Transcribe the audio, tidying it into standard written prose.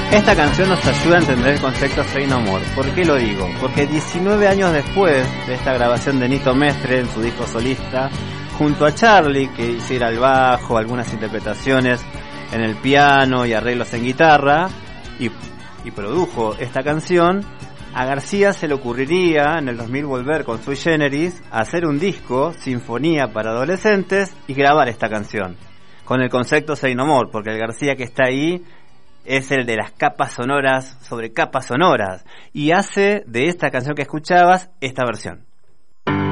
Esta canción nos ayuda a entender el concepto Say No More. ¿Por qué lo digo? Porque 19 años después de esta grabación de Nito Mestre en su disco solista, junto a Charlie, que hiciera el bajo, algunas interpretaciones en el piano y arreglos en guitarra, y produjo esta canción, a García se le ocurriría en el 2000 volver con Sui Generis a hacer un disco, Sinfonía para Adolescentes, y grabar esta canción, con el concepto Say No More, porque el García que está ahí es el de las capas sonoras sobre capas sonoras, y hace de esta canción que escuchabas esta versión.